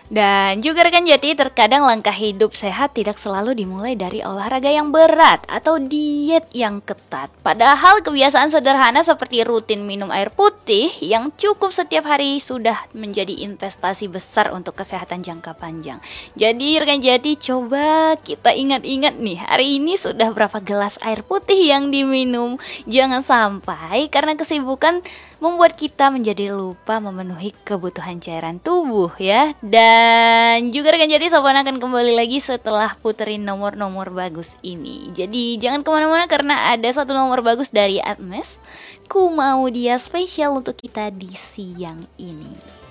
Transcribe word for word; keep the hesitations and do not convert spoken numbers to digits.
Dan juga rekan Jati, terkadang langkah hidup sehat tidak selalu dimulai dari olahraga yang berat atau diet yang ketat. Padahal kebiasaan sederhana seperti rutin minum air putih yang cukup setiap hari sudah menjadi investasi besar untuk kesehatan jangka panjang. Jadi rekan Jati, coba kita ingat-ingat nih, hari ini sudah berapa gelas air putih yang diminum. Jangan sampai karena kesibukan membuat kita menjadi lupa memenuhi kebutuhan cairan tubuh ya. Dan juga rekan Jati, Sopan akan kembali lagi setelah puterin nomor-nomor bagus ini. Jadi jangan kemana-mana karena ada satu nomor bagus dari Atmes. Ku mau dia spesial untuk kita di siang ini.